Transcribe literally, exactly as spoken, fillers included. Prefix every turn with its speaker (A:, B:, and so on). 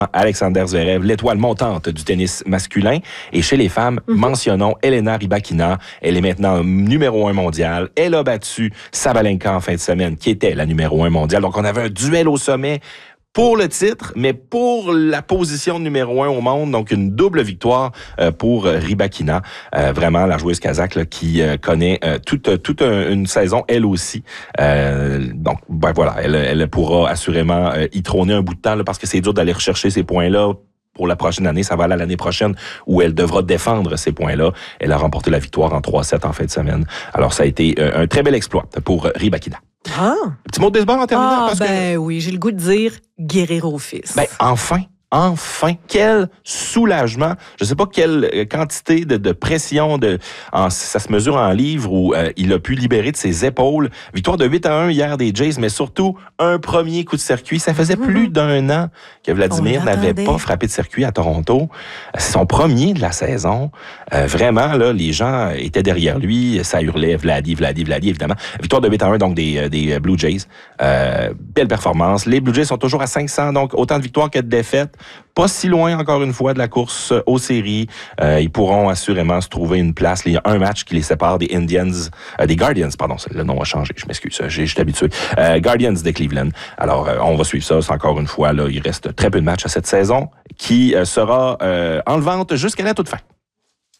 A: Alexander Zverev, l'étoile montante du tennis masculin. Et chez les femmes, mm-hmm. mentionnons Elena Rybakina. Elle est maintenant numéro un mondial. Elle a battu Sabalenka en fin de semaine, qui était la numéro un mondiale. Donc, on avait un duel au sommet pour le titre, mais pour la position numéro un au monde. Donc, une double victoire euh, pour euh, Rybakina. Euh, vraiment, la joueuse kazakh là, qui euh, connaît euh, toute, toute un, une saison, elle aussi. Euh, donc, ben voilà, elle, elle pourra assurément euh, y trôner un bout de temps là, parce que c'est dur d'aller rechercher ces points-là. Pour la prochaine année, ça va aller à l'année prochaine où elle devra défendre ces points-là. Elle a remporté la victoire en trois sept en fin de semaine. Alors, ça a été euh, un très bel exploit pour euh, Rybakina.
B: Ah!
A: Petit mot de baseball en terminant?
B: Ah,
A: parce
B: ben
A: que...
B: oui, j'ai le goût de dire guérir au fils.
A: Ben, enfin! Enfin, quel soulagement. Je ne sais pas quelle quantité de, de pression, de, en, ça se mesure en livres, où euh, il a pu libérer de ses épaules. Victoire de huit à un hier des Jays, mais surtout un premier coup de circuit. Ça faisait mmh. plus d'un an que Vladimir n'avait pas frappé de circuit à Toronto. C'est son premier de la saison. Euh, vraiment, là, les gens étaient derrière lui. Ça hurlait Vladi, Vladi, Vladi, évidemment. Victoire de huit à un, donc des, des Blue Jays. Euh, belle performance. Les Blue Jays sont toujours à cinq cents, donc autant de victoires que de défaites. Pas si loin, encore une fois, de la course aux séries. Euh, ils pourront assurément se trouver une place. Il y a un match qui les sépare des Indians, euh, des Guardians, pardon, le nom a changé, je m'excuse, je suis habitué. Euh, Guardians de Cleveland. Alors, euh, on va suivre ça. C'est encore une fois, là, il reste très peu de matchs à cette saison qui euh, sera euh, enlevante jusqu'à la toute fin.